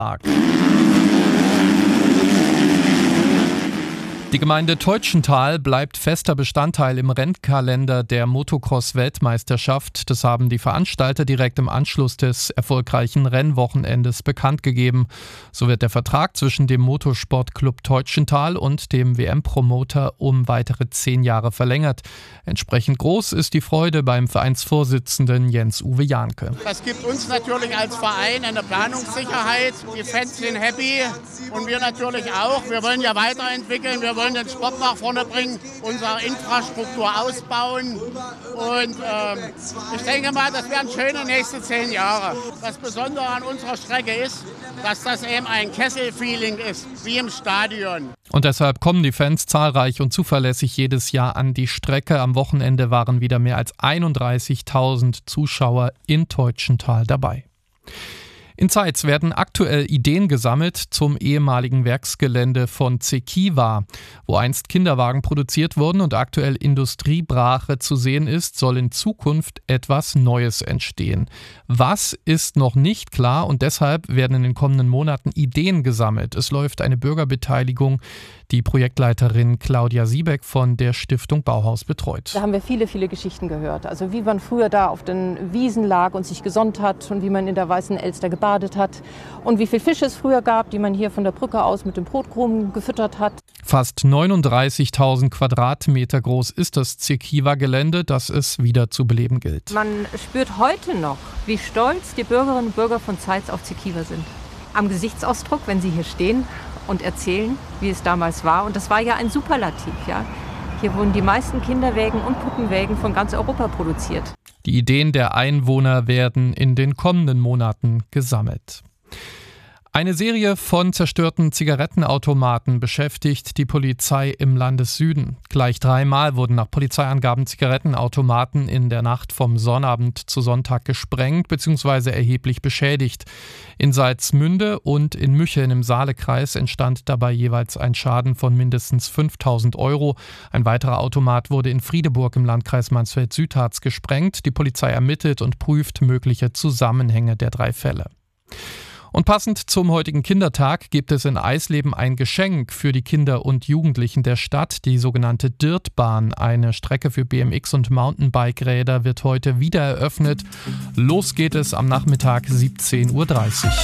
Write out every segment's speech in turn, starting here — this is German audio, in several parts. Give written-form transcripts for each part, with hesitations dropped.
Die Gemeinde Teutschenthal bleibt fester Bestandteil im Rennkalender der Motocross-Weltmeisterschaft. Das haben die Veranstalter direkt im Anschluss des erfolgreichen Rennwochenendes bekannt gegeben. So wird der Vertrag zwischen dem Motorsportclub Teutschenthal und dem WM-Promoter um weitere 10 Jahre verlängert. Entsprechend groß ist die Freude beim Vereinsvorsitzenden Jens-Uwe Jahnke. Das gibt uns natürlich als Verein eine Planungssicherheit. Die Fans sind happy und wir natürlich auch. Wir wollen ja weiterentwickeln. Wir wollen den Sport nach vorne bringen, unsere Infrastruktur ausbauen und ich denke mal, das werden schöne nächste 10 Jahre. Das Besondere an unserer Strecke ist, dass das eben ein Kessel-Feeling ist, wie im Stadion. Und deshalb kommen die Fans zahlreich und zuverlässig jedes Jahr an die Strecke. Am Wochenende waren wieder mehr als 31.000 Zuschauer in Teutschenthal dabei. In Zeitz werden aktuell Ideen gesammelt zum ehemaligen Werksgelände von Zekiwa. Wo einst Kinderwagen produziert wurden und aktuell Industriebrache zu sehen ist, soll in Zukunft etwas Neues entstehen. Was ist noch nicht klar und deshalb werden in den kommenden Monaten Ideen gesammelt. Es läuft eine Bürgerbeteiligung, die Projektleiterin Claudia Siebeck von der Stiftung Bauhaus betreut. Da haben wir viele, viele Geschichten gehört. Also wie man früher da auf den Wiesen lag und sich gesonnt hat und wie man in der Weißen Elster gebadet hat und wie viel Fische es früher gab, die man hier von der Brücke aus mit dem Brotkrumen gefüttert hat. Fast 39.000 Quadratmeter groß ist das Zekiwa-Gelände, das es wieder zu beleben gilt. Man spürt heute noch, wie stolz die Bürgerinnen und Bürger von Zeitz auf Zekiwa sind. Am Gesichtsausdruck, wenn sie hier stehen und erzählen, wie es damals war. Und das war ja ein Superlativ. Ja? Hier wurden die meisten Kinderwägen und Puppenwägen von ganz Europa produziert. Die Ideen der Einwohner werden in den kommenden Monaten gesammelt. Eine Serie von zerstörten Zigarettenautomaten beschäftigt die Polizei im Landessüden. Gleich 3-mal wurden nach Polizeiangaben Zigarettenautomaten in der Nacht vom Sonnabend zu Sonntag gesprengt bzw. erheblich beschädigt. In Salzmünde und in Müchen im Saalekreis entstand dabei jeweils ein Schaden von mindestens 5.000 €. Ein weiterer Automat wurde in Friedeburg im Landkreis Mansfeld-Südharz gesprengt. Die Polizei ermittelt und prüft mögliche Zusammenhänge der 3 Fälle. Und passend zum heutigen Kindertag gibt es in Eisleben ein Geschenk für die Kinder und Jugendlichen der Stadt. Die sogenannte Dirtbahn, eine Strecke für BMX- und Mountainbike-Räder, wird heute wieder eröffnet. Los geht es am Nachmittag 17:30 Uhr.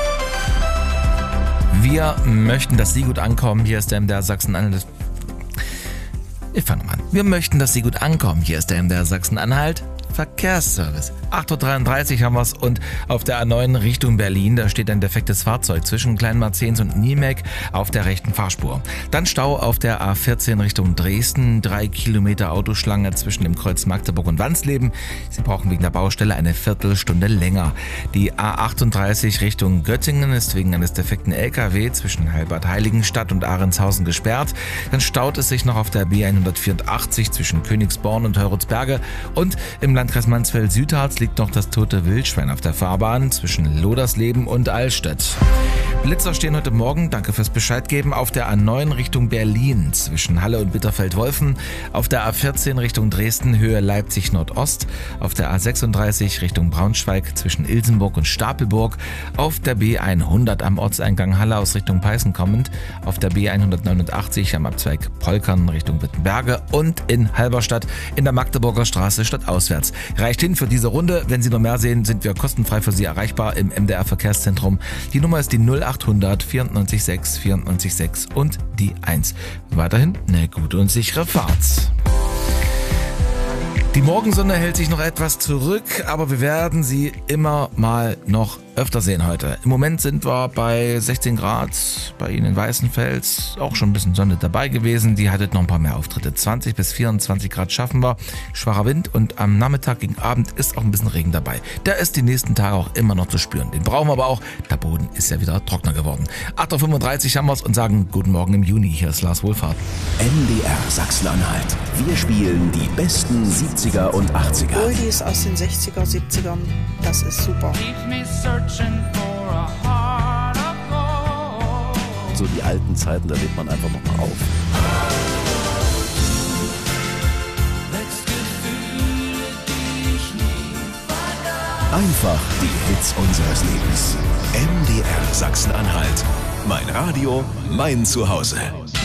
Wir möchten, dass Sie gut ankommen. Hier ist der MDR Sachsen-Anhalt. Ich fange mal an. Wir möchten, dass Sie gut ankommen. Hier ist der MDR Sachsen-Anhalt Verkehrsservice. 8:33 Uhr haben wir es und auf der A9 Richtung Berlin, da steht ein defektes Fahrzeug zwischen Kleinmarzens und Niemek auf der rechten Fahrspur. Dann Stau auf der A14 Richtung Dresden, 3 Kilometer Autoschlange zwischen dem Kreuz Magdeburg und Wansleben. Sie brauchen wegen der Baustelle eine Viertelstunde länger. Die A38 Richtung Göttingen ist wegen eines defekten LKW zwischen Heilbad-Heiligenstadt und Ahrentshausen gesperrt. Dann staut es sich noch auf der B184 zwischen Königsborn und Heuritzberge und im Landkreis Mansfeld-Südharz liegt noch das tote Wildschwein auf der Fahrbahn zwischen Lodersleben und Allstedt. Blitzer stehen heute Morgen, danke fürs Bescheid geben, auf der A9 Richtung Berlin zwischen Halle und Bitterfeld-Wolfen, auf der A14 Richtung Dresden Höhe Leipzig-Nordost, auf der A36 Richtung Braunschweig zwischen Ilsenburg und Stapelburg, auf der B100 am Ortseingang Halle aus Richtung Peißen kommend, auf der B189 am Abzweig Polkern Richtung Wittenberge und in Halberstadt in der Magdeburger Straße stadtauswärts. Reicht hin für diese Runde. Wenn Sie noch mehr sehen, sind wir kostenfrei für Sie erreichbar im MDR Verkehrszentrum. Die Nummer ist die 0800 94 6 94 6 und die 1. Weiterhin eine gute und sichere Fahrt. Die Morgensonne hält sich noch etwas zurück, aber wir werden sie immer mal noch öfter sehen heute. Im Moment sind wir bei 16 Grad, bei Ihnen in Weißenfels, auch schon ein bisschen Sonne dabei gewesen. Die hattet noch ein paar mehr Auftritte. 20 bis 24 Grad schaffen wir. Schwacher Wind und am Nachmittag gegen Abend ist auch ein bisschen Regen dabei. Der ist die nächsten Tage auch immer noch zu spüren. Den brauchen wir aber auch. Der Boden ist ja wieder trockener geworden. 8:35 Uhr haben wir es und sagen guten Morgen im Juni. Hier ist Lars Wohlfahrt. MDR Sachsen-Anhalt. Wir spielen die besten 70er und 80er. Oldies aus den 60er, 70ern. Das ist super. So die alten Zeiten, da lebt man einfach nochmal auf. Einfach die Hits unseres Lebens. MDR Sachsen-Anhalt. Mein Radio, mein Zuhause.